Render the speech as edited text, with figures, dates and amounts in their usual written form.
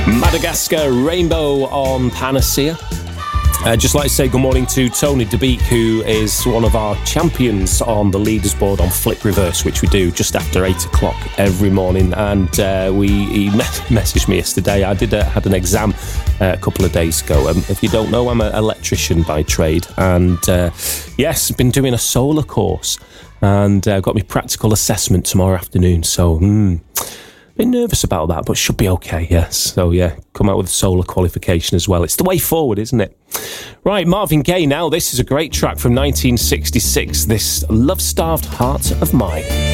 Madagascar, Rainbow on Panacea. Just like to say good morning to Tony DeBeek, who is one of our champions on the leaders board on Flip Reverse, which we do just after 8 o'clock every morning. And he messaged me yesterday. I had an exam a couple of days ago. If you don't know, I'm an electrician by trade. And yes, been doing a solar course. And I've got my practical assessment tomorrow afternoon. So, bit nervous about that, but should be okay, yes. So, yeah, come out with a solar qualification as well. It's the way forward, isn't it? Right, Marvin Gaye now. This is a great track from 1966, this Love-Starved Heart of Mine.